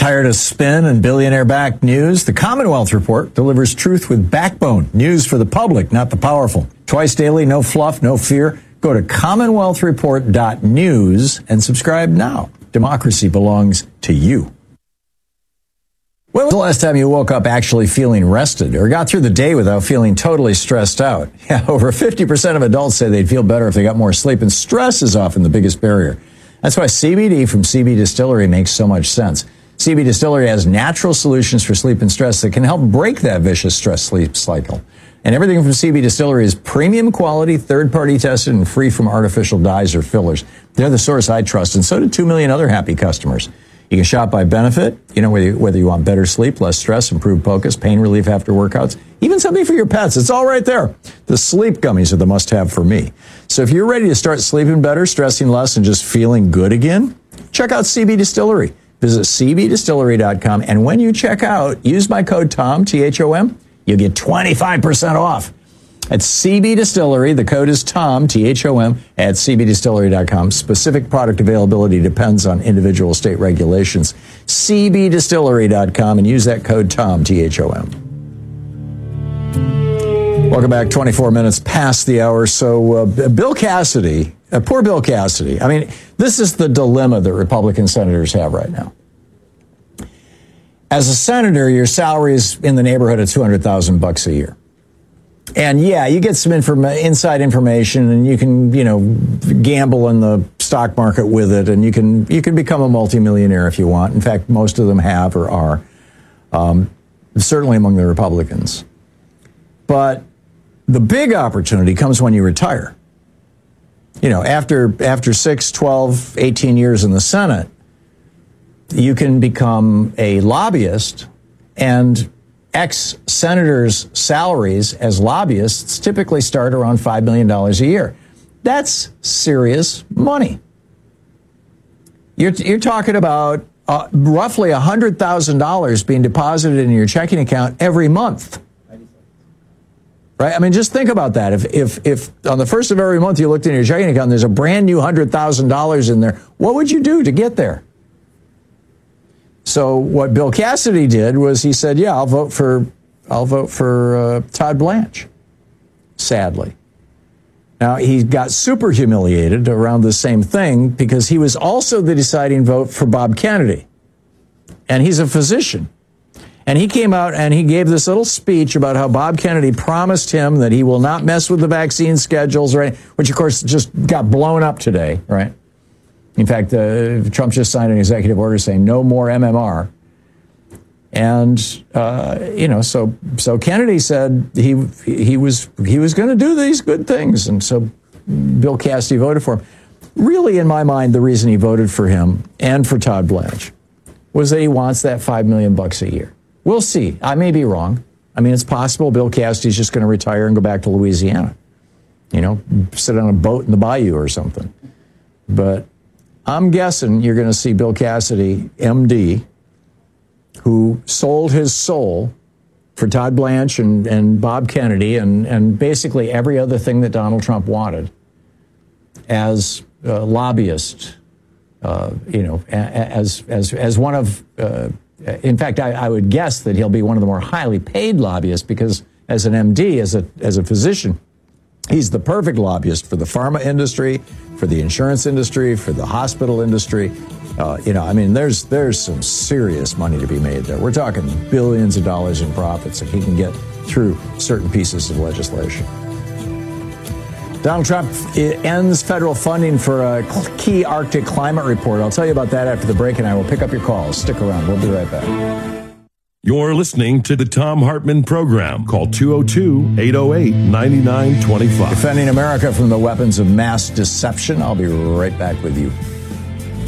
Tired of spin and billionaire-backed news? The Commonwealth Report delivers truth with backbone. News for the public, not the powerful. Twice daily, no fluff, no fear. Go to commonwealthreport.news and subscribe now. Democracy belongs to you. When was the last time you woke up actually feeling rested or got through the day without feeling totally stressed out? Yeah, over 50% of adults say they'd feel better if they got more sleep, and stress is often the biggest barrier. That's why CBD from CB Distillery makes so much sense. CB Distillery has natural solutions for sleep and stress that can help break that vicious stress sleep cycle. And everything from CB Distillery is premium quality, third-party tested, and free from artificial dyes or fillers. They're the source I trust, and so do 2 million other happy customers. You can shop by benefit, whether you want better sleep, less stress, improved focus, pain relief after workouts, even something for your pets. It's all right there. The sleep gummies are the must-have for me. So if you're ready to start sleeping better, stressing less, and just feeling good again, check out CB Distillery. Visit cbdistillery.com, and when you check out, use my code TOM, T-H-O-M, you'll get 25% off. At CB Distillery, the code is TOM, T-H-O-M, at cbdistillery.com. Specific product availability depends on individual state regulations. cbdistillery.com, and use that code TOM, T-H-O-M. Welcome back, 24 minutes past the hour. So Bill Cassidy, poor Bill Cassidy. I mean, this is the dilemma that Republican senators have right now. As a senator, your salary is in the neighborhood of $200,000 a year. And yeah, you get some inside information, and you can, gamble in the stock market with it, and you can become a multimillionaire if you want. In fact, most of them have or are, certainly among the Republicans. But the big opportunity comes when you retire. After 6, 12, 18 years in the Senate, you can become a lobbyist, and ex-senators' salaries as lobbyists typically start around $5 million a year. That's serious money. You're talking about roughly $100,000 being deposited in your checking account every month. Right? I mean, just think about that. If on the first of every month you looked in your checking account and there's a brand new $100,000 in there, what would you do to get there? So what Bill Cassidy did was he said, "Yeah, I'll vote for Todd Blanche." Sadly, now he got super humiliated around the same thing because he was also the deciding vote for Bob Kennedy, and he's a physician. And he came out and he gave this little speech about how Bob Kennedy promised him that he will not mess with the vaccine schedules, right? Which, of course, just got blown up today, right? In fact, Trump just signed an executive order saying no more MMR. And, so Kennedy said he was going to do these good things. And so Bill Cassidy voted for him. Really, in my mind, the reason he voted for him and for Todd Blanche was that he wants that $5 million a year. We'll see. I may be wrong. I mean, it's possible Bill Cassidy's just going to retire and go back to Louisiana. Sit on a boat in the bayou or something. But I'm guessing you're going to see Bill Cassidy, MD, who sold his soul for Todd Blanche and Bob Kennedy and basically every other thing that Donald Trump wanted as a lobbyist, as one of... in fact, I would guess that he'll be one of the more highly paid lobbyists because as an MD, as a physician, he's the perfect lobbyist for the pharma industry, for the insurance industry, for the hospital industry. There's some serious money to be made there. We're talking billions of dollars in profits if he can get through certain pieces of legislation. Donald Trump ends federal funding for a key Arctic climate report. I'll tell you about that after the break, and I will pick up your calls. Stick around. We'll be right back. You're listening to the Thom Hartmann Program. Call 202-808-9925. Defending America from the weapons of mass deception. I'll be right back with you.